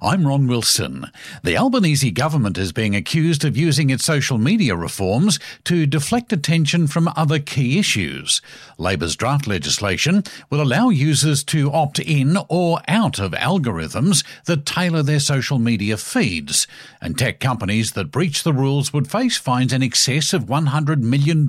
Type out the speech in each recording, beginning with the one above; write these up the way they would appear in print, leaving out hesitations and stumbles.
I'm Ron Wilson. The Albanese government is being accused of using its social media reforms to deflect attention from other key issues. Labor's draft legislation will allow users to opt in or out of algorithms that tailor their social media feeds, and tech companies that breach the rules would face fines in excess of $100 million.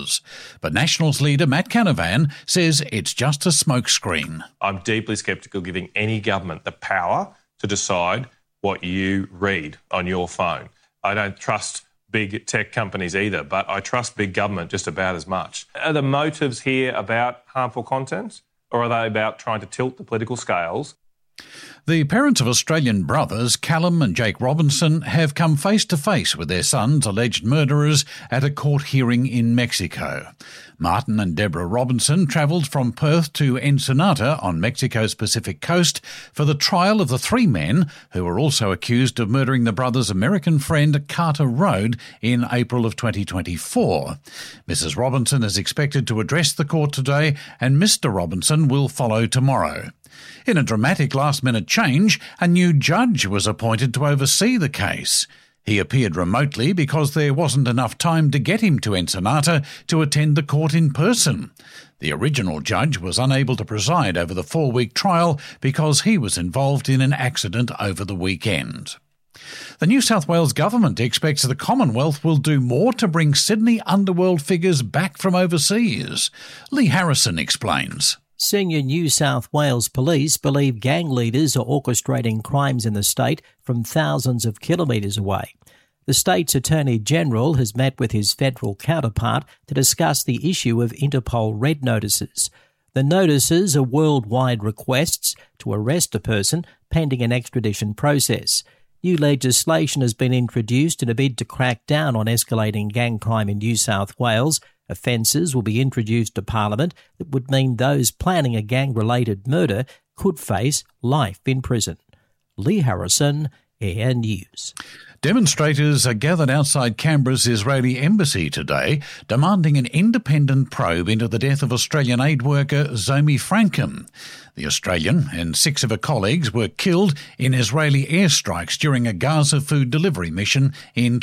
But Nationals leader Matt Canavan says it's just a smokescreen. I'm deeply sceptical giving any government the power to decide what you read on your phone. I don't trust big tech companies either, but I trust big government just about as much. Are the motives here about harmful content, or are they about trying to tilt the political scales? The parents of Australian brothers Callum and Jake Robinson have come face to face with their son's alleged murderers at a court hearing in Mexico. Martin and Deborah Robinson travelled from Perth to Ensenada on Mexico's Pacific coast for the trial of the three men who were also accused of murdering the brothers' American friend Carter Road in April of 2024. Mrs. Robinson is expected to address the court today, and Mr. Robinson will follow tomorrow. In a dramatic last-minute change, a new judge was appointed to oversee the case. He appeared remotely because there wasn't enough time to get him to Ensenada to attend the court in person. The original judge was unable to preside over the 4-week trial because he was involved in an accident over the weekend. The New South Wales government expects the Commonwealth will do more to bring Sydney underworld figures back from overseas. Lee Harrison explains. Senior New South Wales police believe gang leaders are orchestrating crimes in the state from thousands of kilometres away. The state's Attorney-General has met with his federal counterpart to discuss the issue of Interpol red notices. The notices are worldwide requests to arrest a person pending an extradition process. New legislation has been introduced in a bid to crack down on escalating gang crime in New South Wales. Offences will be introduced to Parliament that would mean those planning a gang-related murder could face life in prison. Lee Harrison, Air News. Demonstrators are gathered outside Canberra's Israeli embassy today, demanding an independent probe into the death of Australian aid worker Zomi Frankham. The Australian and 6 of her colleagues were killed in Israeli airstrikes during a Gaza food delivery mission in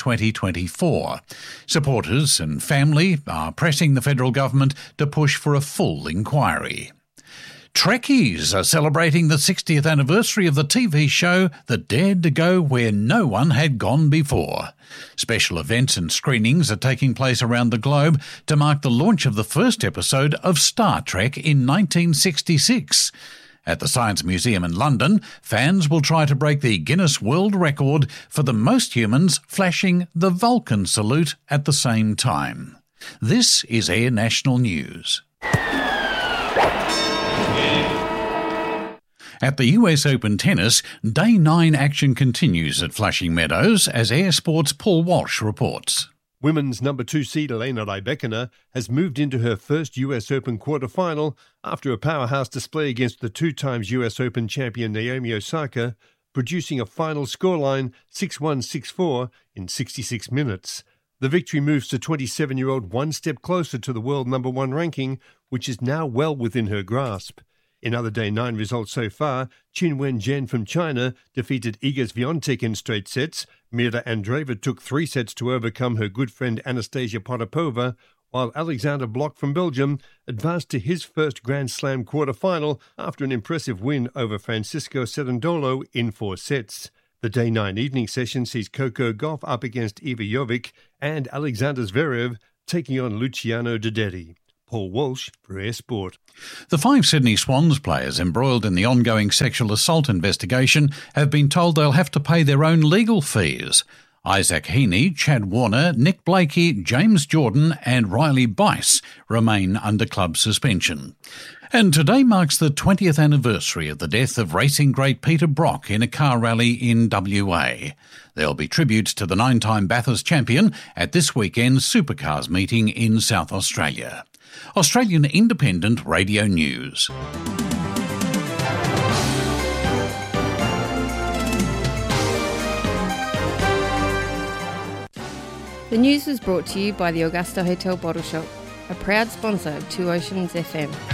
2024. Supporters and family are pressing the federal government to push for a full inquiry. Trekkies are celebrating the 60th anniversary of the TV show that dared to go where no one had gone before. Special events and screenings are taking place around the globe to mark the launch of the first episode of Star Trek in 1966. At the Science Museum in London, fans will try to break the Guinness World Record for the most humans flashing the Vulcan salute at the same time. This is Air National News. At the US Open Tennis, Day 9 action continues at Flushing Meadows as Air Sports' Paul Walsh reports. Women's number 2 seed Elena Rybakina has moved into her first US Open quarter-final after a powerhouse display against the 2-times US Open champion Naomi Osaka, producing a final scoreline 6-1, 6-4 in 66 minutes. The victory moves the 27-year-old one step closer to the world number 1 ranking, which is now well within her grasp. In other Day 9 results so far, Qin Wen-Zhen from China defeated Iga Swiatek in straight sets. Mira Andreeva took 3 sets to overcome her good friend Anastasia Potapova, while Alexander Blok from Belgium advanced to his first Grand Slam quarter-final after an impressive win over Francisco Cerundolo in 4 sets. The Day 9 evening session sees Coco Gauff up against Iva Jovic and Alexander Zverev taking on Luciano Dederi. Paul Walsh for Air Sport. The 5 Sydney Swans players embroiled in the ongoing sexual assault investigation have been told they'll have to pay their own legal fees. Isaac Heaney, Chad Warner, Nick Blakey, James Jordan and Riley Bice remain under club suspension. And today marks the 20th anniversary of the death of racing great Peter Brock in a car rally in WA. There'll be tributes to the 9-time Bathurst champion at this weekend's Supercars meeting in South Australia. Australian Independent Radio News. The news was brought to you by the Augusta Hotel Bottle Shop, a proud sponsor of Two Oceans FM.